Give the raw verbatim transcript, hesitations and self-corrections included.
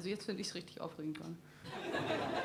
Also jetzt finde ich es richtig aufregend gerade.